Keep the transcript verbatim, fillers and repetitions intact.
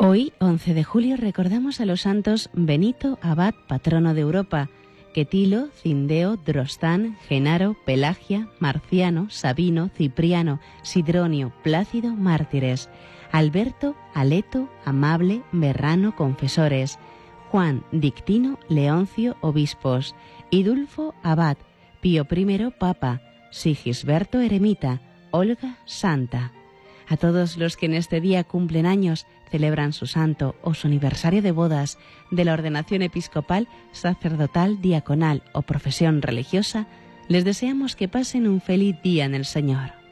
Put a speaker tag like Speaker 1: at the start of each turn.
Speaker 1: Hoy, once de julio, recordamos a los santos Benito, abad patrono de Europa, Quetilo, Cindeo, Drostán, Genaro, Pelagia, Marciano, Sabino, Cipriano, Sidronio, Plácido, mártires, Alberto, Aleto, Amable, Berrano, confesores, Juan, Dictino, Leoncio, obispos, Idulfo, abad, Pío primero, papa, Sigisberto, eremita, Olga, santa. A todos los que en este día cumplen años, celebran su santo o su aniversario de bodas, de la ordenación episcopal, sacerdotal, diaconal o profesión religiosa, les deseamos que pasen un feliz día en el Señor.